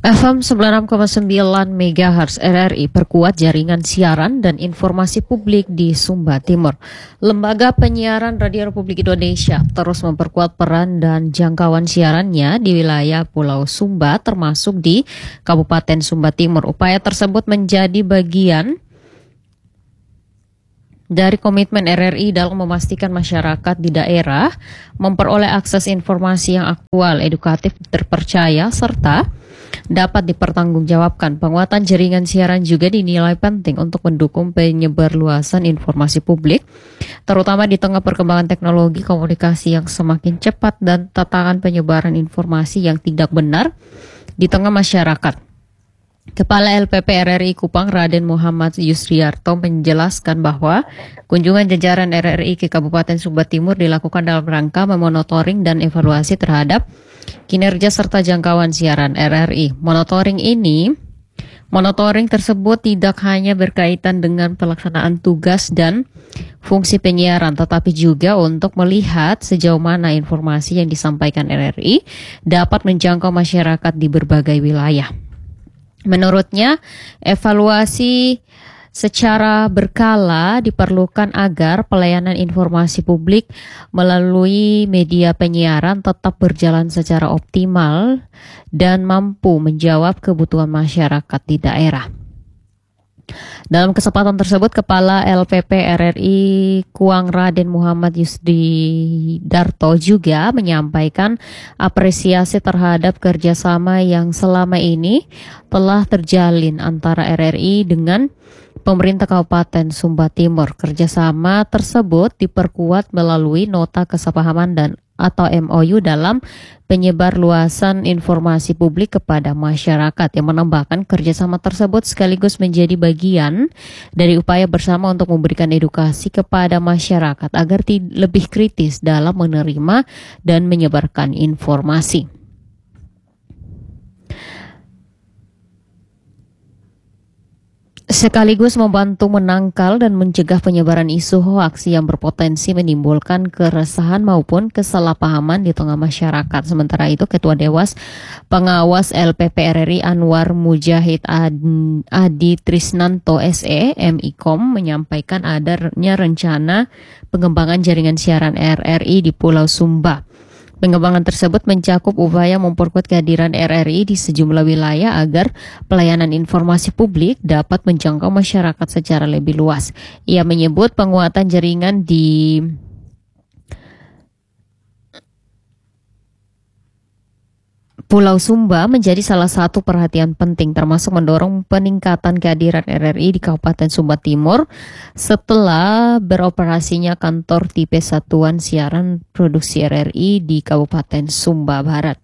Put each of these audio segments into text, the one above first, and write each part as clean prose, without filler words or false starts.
FM 96,9 MHz RRI perkuat jaringan siaran dan informasi publik di Sumba Timur. Lembaga Penyiaran Radio Republik Indonesia terus memperkuat peran dan jangkauan siarannya di wilayah Pulau Sumba termasuk di Kabupaten Sumba Timur. Upaya tersebut menjadi bagian dari komitmen RRI dalam memastikan masyarakat di daerah memperoleh akses informasi yang aktual, edukatif, terpercaya, serta dapat dipertanggungjawabkan. Penguatan jaringan siaran juga dinilai penting untuk mendukung penyebarluasan informasi publik, terutama di tengah perkembangan teknologi komunikasi yang semakin cepat dan tantangan penyebaran informasi yang tidak benar di tengah masyarakat. Kepala LPP RRI Kupang Raden Muhammad Yusriarto menjelaskan bahwa kunjungan jajaran RRI ke Kabupaten Sumba Timur dilakukan dalam rangka memonitoring dan evaluasi terhadap kinerja serta jangkauan siaran RRI. Monitoring tersebut tidak hanya berkaitan dengan pelaksanaan tugas dan fungsi penyiaran, tetapi juga untuk melihat sejauh mana informasi yang disampaikan RRI dapat menjangkau masyarakat di berbagai wilayah. Menurutnya, evaluasi secara berkala diperlukan agar pelayanan informasi publik melalui media penyiaran tetap berjalan secara optimal dan mampu menjawab kebutuhan masyarakat di daerah. Dalam kesempatan tersebut, Kepala LPP RRI Kuang Raden Muhammad Yusriarto juga menyampaikan apresiasi terhadap kerjasama yang selama ini telah terjalin antara RRI dengan pemerintah Kabupaten Sumba Timur. Kerjasama tersebut diperkuat melalui nota kesepahaman atau MOU dalam penyebarluasan informasi publik kepada masyarakat, yang menambahkan kerjasama tersebut sekaligus menjadi bagian dari upaya bersama untuk memberikan edukasi kepada masyarakat agar lebih kritis dalam menerima dan menyebarkan informasi. Sekaligus membantu menangkal dan mencegah penyebaran isu hoaks yang berpotensi menimbulkan keresahan maupun kesalahpahaman di tengah masyarakat. Sementara itu, Ketua Dewas Pengawas LPP RRI Anwar Mujahid Adi Trisnanto SE MIKOM menyampaikan adanya rencana pengembangan jaringan siaran RRI di Pulau Sumba. Pengembangan tersebut mencakup upaya memperkuat kehadiran RRI di sejumlah wilayah agar pelayanan informasi publik dapat menjangkau masyarakat secara lebih luas. Ia menyebut penguatan jaringan di Pulau Sumba menjadi salah satu perhatian penting, termasuk mendorong peningkatan kehadiran RRI di Kabupaten Sumba Timur setelah beroperasinya kantor tipe Satuan Siaran Produksi RRI di Kabupaten Sumba Barat.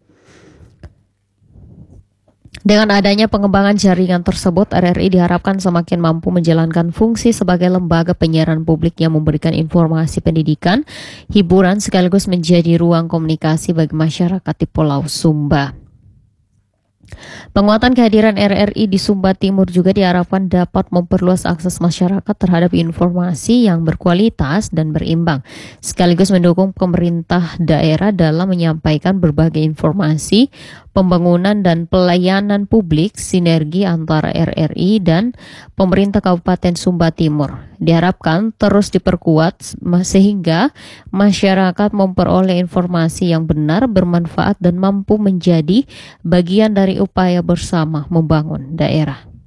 Dengan adanya pengembangan jaringan tersebut, RRI diharapkan semakin mampu menjalankan fungsi sebagai lembaga penyiaran publik yang memberikan informasi pendidikan, hiburan, sekaligus menjadi ruang komunikasi bagi masyarakat di Pulau Sumba. Penguatan kehadiran RRI di Sumba Timur juga diharapkan dapat memperluas akses masyarakat terhadap informasi yang berkualitas dan berimbang, sekaligus mendukung pemerintah daerah dalam menyampaikan berbagai informasi pembangunan dan pelayanan publik. Sinergi antara RRI dan pemerintah Kabupaten Sumba Timur diharapkan terus diperkuat sehingga masyarakat memperoleh informasi yang benar, bermanfaat, dan mampu menjadi bagian dari upaya bersama membangun daerah.